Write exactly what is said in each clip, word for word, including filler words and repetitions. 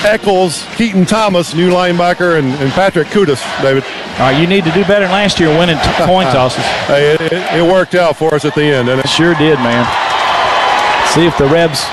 Eccles, Keaton Thomas, new linebacker, and, and Patrick Kudus, David. All right, you need to do better than last year winning t- coin tosses. Hey, it, it, it worked out for us at the end, didn't it? Sure did, man. See if the Rebs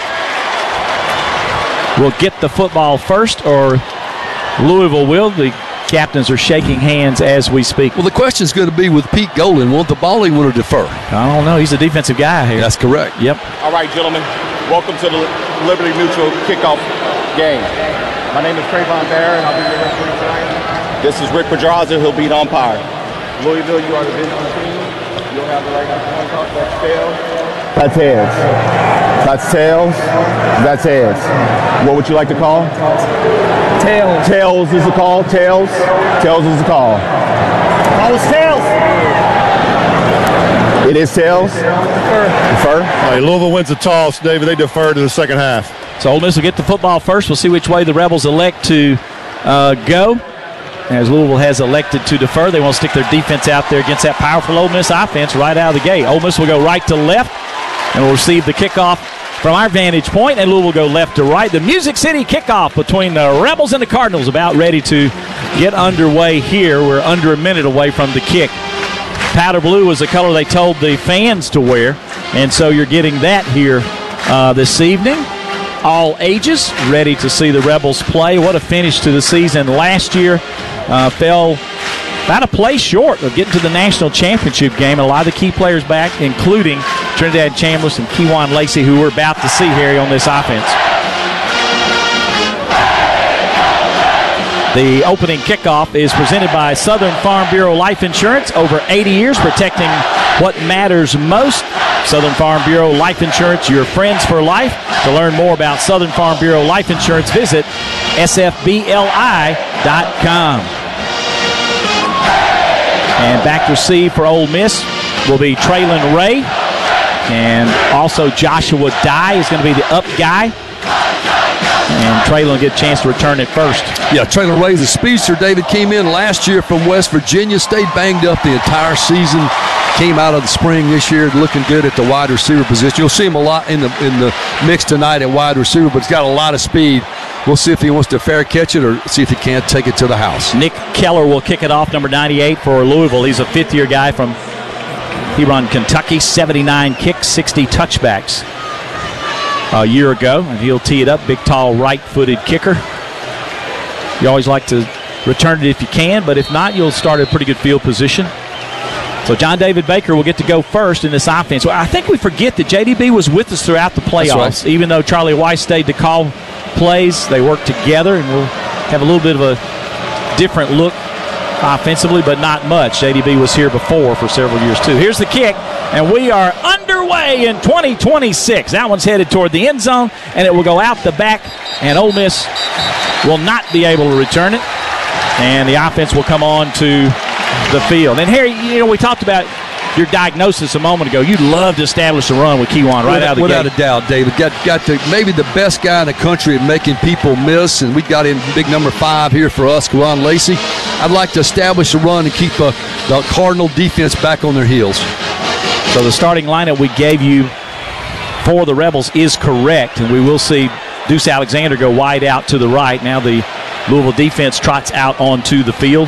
will get the football first or Louisville will. The captains are shaking hands as we speak. Well, the question is going to be with Pete Golan, won't the ball he want to defer? I don't know. He's a defensive guy here. That's correct. Yep. All right, gentlemen. Welcome to the Liberty Mutual kickoff game. My name is Trayvon Barrett, and I'll be your referee tonight. This is Rick Pedraza. He'll be the umpire. Louisville, you are the visiting team. You'll have the right to point off. That's tails. That's heads. That's tails. That's heads. What would you like to call? Tails. Tails is the call. Tails. Tails is the call. Call is tails. It is tails. Defer. Defer. All right, Louisville wins the toss, David. They defer to the second half. So Ole Miss will get the football first. We'll see which way the Rebels elect to uh, go. As Louisville has elected to defer, they want to stick their defense out there against that powerful Ole Miss offense right out of the gate. Ole Miss will go right to left and will receive the kickoff from our vantage point, and Louisville will go left to right. The Music City kickoff between the Rebels and the Cardinals about ready to get underway here. We're under a minute away from the kick. Powder blue was the color they told the fans to wear, and so you're getting that here uh, this evening. All ages ready to see the Rebels play. What a finish to the season last year. Uh, fell about a play short of getting to the national championship game. A lot of the key players back, including Trinidad Chambliss and Kewan Lacey, who we're about to see, Harry, on this offense. The opening kickoff is presented by Southern Farm Bureau Life Insurance. Over eighty years protecting what matters most. Southern Farm Bureau Life Insurance, your friends for life. To learn more about Southern Farm Bureau Life Insurance, visit S F B L I dot com. And back to receive for Ole Miss will be Traylon Ray. And also Joshua Dye is going to be the up guy. And Traylon will get a chance to return it first. Yeah, Traylon Ray, the speedster. David came in last year from West Virginia, stayed banged up the entire season. Came out of the spring this year looking good at the wide receiver position. You'll see him a lot in the in the mix tonight at wide receiver, but he's got a lot of speed. We'll see if he wants to fair catch it or see if he can't take it to the house. Nick Keller will kick it off, number ninety-eight for Louisville. He's a fifth-year guy from Hebron, Kentucky. seventy-nine kicks, sixty touchbacks a year ago, and he'll tee it up. Big, tall, right-footed kicker. You always like to return it if you can, but if not, you'll start at a pretty good field position. So John David Baker will get to go first in this offense. Well, I think we forget that J D B was with us throughout the playoffs. Right. Even though Charlie Weiss stayed to call plays, they worked together, and we'll have a little bit of a different look offensively, but not much. J D B was here before for several years, too. Here's the kick, and we are underway in twenty twenty-six. That one's headed toward the end zone, and it will go out the back, and Ole Miss will not be able to return it, and the offense will come on to the field. And Harry, you know, we talked about your diagnosis a moment ago. You'd love to establish a run with Kewan right without, out of the without gate. a doubt, David. Got got the, maybe the best guy in the country at making people miss, and we got in big number five here for us, Kewan Lacey. I'd like to establish a run and keep uh, the Cardinal defense back on their heels. So the starting lineup we gave you for the Rebels is correct, and we will see Deuce Alexander go wide out to the right. Now the Louisville defense trots out onto the field.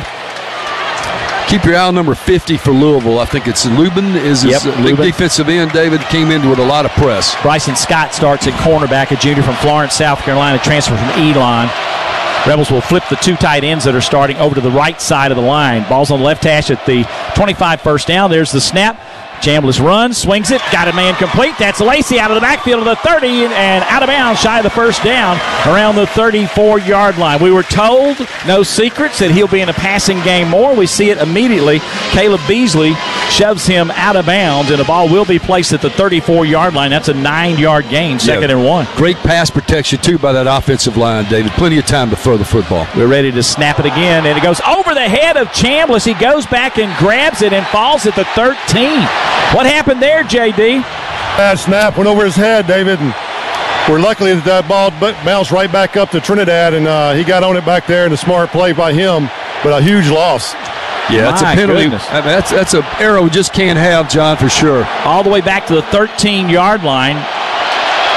Keep your eye on number fifty for Louisville. I think it's Lubin is his yep, big Lubin. defensive end. David came in with a lot of press. Bryson Scott starts at cornerback, a junior from Florence, South Carolina, transfer from Elon. Rebels will flip the two tight ends that are starting over to the right side of the line. Ball's on the left hash at the twenty-five, first down. There's the snap. Chambliss runs, swings it, got a man complete. That's Lacey out of the backfield of the thirty and out of bounds, shy of the first down, around the thirty-four-yard line. We were told, no secrets, that he'll be in a passing game more. We see it immediately. Caleb Beasley shoves him out of bounds, and the ball will be placed at the thirty-four-yard line. That's a nine-yard gain, second yeah, and one. Great pass protection, too, by that offensive line, David. Plenty of time to throw the football. We're ready to snap it again, and it goes over the head of Chambliss. He goes back and grabs it and falls at the thirteen. What happened there, J D? Bad snap, went over his head, David, and we're lucky that that ball bounced right back up to Trinidad, and uh, he got on it back there, and a smart play by him, but a huge loss. Yeah, that's My a penalty. Goodness. That's that's an arrow we just can't have, John, for sure. All the way back to the thirteen-yard line.